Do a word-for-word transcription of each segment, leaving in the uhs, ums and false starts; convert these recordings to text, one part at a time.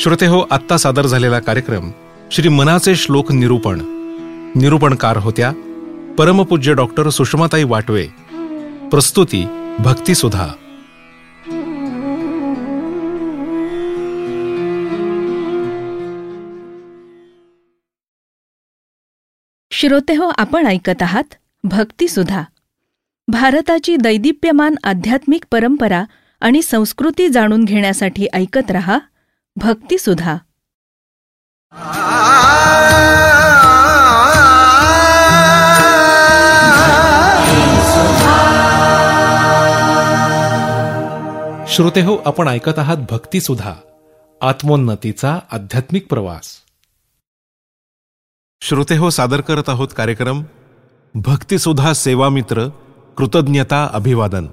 श्रोतेहो, आत्ता सादर झालेला कार्यक्रम श्री मनाचे श्लोक निरूपण. निरूपणकार होत्या परमपूज्य डॉक्टर सुषमाताई वाटवे. प्रस्तुती भक्तिसुधा. श्रोतेहो, आपण ऐकत आहात भक्तिसुधा. भारताची दैदिप्यमान आध्यात्मिक परंपरा आणि संस्कृती जाणून घेण्यासाठी ऐकत रहा भक्तिसुधा. श्रोतेहो, आपण ऐकत आहात भक्तिसुधा, आत्मोन्नतीचा आध्यात्मिक प्रवास. श्रोतेहो, सादर करत आहोत कार्यक्रम भक्तिसुधा सेवामित्र कृतज्ञता अभिवादन.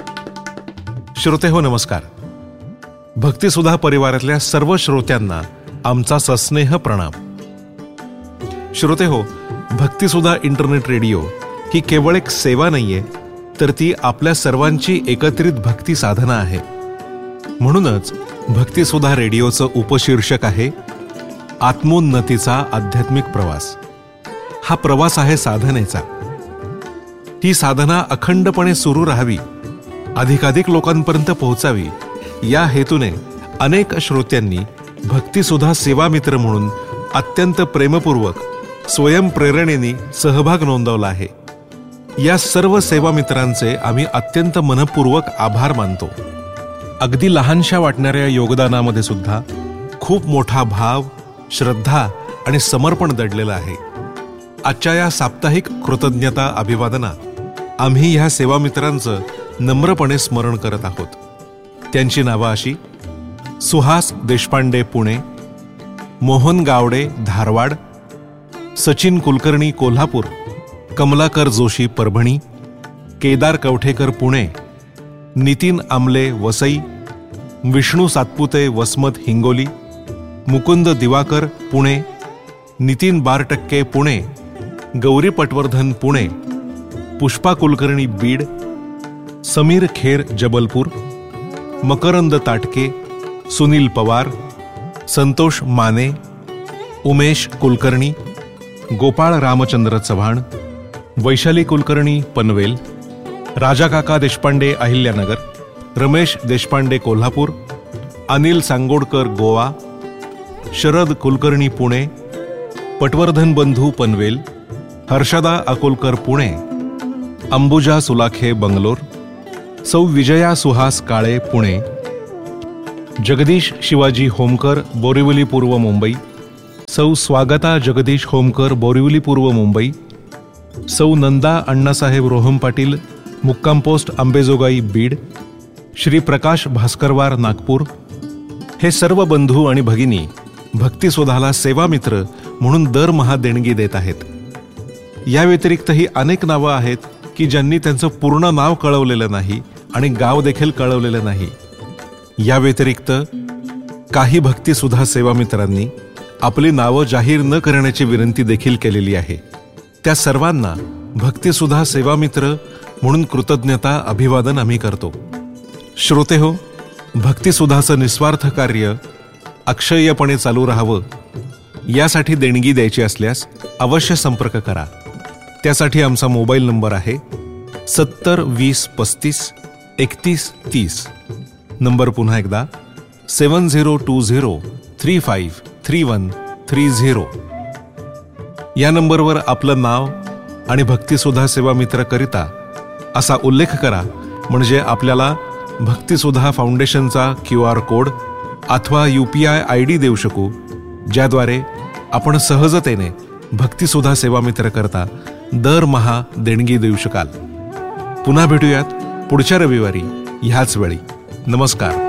श्रोतेहो, नमस्कार. भक्तिसुधा परिवारातल्या सर्व श्रोत्यांना आमचा सस्नेह प्रणाम. श्रोतेहो, भक्तिसुधा इंटरनेट रेडिओ ही केवळ एक सेवा नाहीये, तर ती आपल्या सर्वांची एकत्रित भक्ती साधना आहे. म्हणूनच भक्तिसुधा रेडिओचं उपशीर्षक आहे आत्मोन्नतीचा आध्यात्मिक प्रवास. हा प्रवास आहे साधनेचा. ही साधना अखंडपणे सुरू राहावी, अधिकाधिक लोकांपर्यंत पोहोचावी, या हेतूने अनेक श्रोत्यांनी भक्तिसुधा सेवामित्र म्हणून अत्यंत प्रेमपूर्वक स्वयंप्रेरणेने सहभाग नोंदवला आहे. या सर्व सेवामित्रांचे आम्ही अत्यंत मनपूर्वक आभार मानतो. अगदी लहानशा वाटणाऱ्या योगदानामध्ये सुद्धा खूप मोठा भाव, श्रद्धा आणि समर्पण दडलेलं आहे. आजच्या या साप्ताहिक कृतज्ञता अभिवादनात आम्ही ह्या सेवामित्रांचं नम्रपणे स्मरण करत आहोत. त्यांची नावं अशी: सुहास देशपांडे पुणे, मोहन गावडे धारवाड, सचिन कुलकर्णी कोल्हापूर, कमलाकर जोशी परभणी, केदार कवठेकर पुणे, नितीन आमले वसई, विष्णू सातपुते वसमत हिंगोली, मुकुंद दिवाकर पुणे, नितीन बारटक्के पुणे, गौरी पटवर्धन पुणे, पुष्पा कुलकर्णी बीड, समीर खेर जबलपूर, मकरंद ताटके, सुनील पवार, संतोष माने, उमेश कुलकर्णी, गोपाळ रामचंद्र चव्हाण, वैशाली कुलकर्णी पनवेल, राजाकाका देशपांडे अहिल्यानगर, रमेश देशपांडे कोल्हापूर, अनिल सांगोडकर गोवा, शरद कुलकर्णी पुणे, पटवर्धन बंधू पनवेल, हर्षदा अकोलकर पुणे, अंबुजा सुलाखे बंगलोर, सौ विजया सुहास काळे पुणे, जगदीश शिवाजी होमकर बोरिवली पूर्व मुंबई, सौ स्वागता जगदीश होमकर बोरिवली पूर्व मुंबई, सौ नंदा अण्णासाहेब रोहम पाटील मुक्काम पोस्ट अंबेजोगाई बीड, श्री प्रकाश भास्करवार नागपूर. हे सर्व बंधू आणि भगिनी भक्तिसुधाला सेवामित्र म्हणून दरमहा देणगी देत आहेत. या व्यतिरिक्तही अनेक नावं आहेत की ज्यांनी त्यांचं पूर्ण नाव कळवलेलं नाही आणि गाव देखील कळवलेलं नाही. या व्यतिरिक्त काही भक्तिसुधा सेवामित्रांनी आपली नावं जाहीर न करण्याची विनंती देखील केलेली आहे. त्या सर्वांना भक्तिसुधा सेवामित्र म्हणून कृतज्ञता अभिवादन आम्ही करतो. श्रोतेहो, भक्तिसुधाचं निस्वार्थ कार्य अक्षय्यपणे चालू राहावं, यासाठी देणगी द्यायची असल्यास अवश्य संपर्क करा. त्यासाठी आमचा मोबाईल नंबर आहे सत्तर वीस पस्तीस एकतीस तीस. नंबर पुन्हा एकदा सेवन zero to zero three five three one three zero. या नंबरवर आपलं नाव आणि भक्तिसुधा सेवामित्र करिता असा उल्लेख करा, म्हणजे आपल्याला भक्तिसुधा फाउंडेशनचा क्यू आर कोड अथवा U P I I D देऊ शकू, ज्याद्वारे आपण सहजतेने भक्तिसुधा सेवामित्र करता दरमहा देणगी देऊ शकाल. पुन्हा भेटूयात पुढच्या रविवारी ह्याच वेळी. नमस्कार.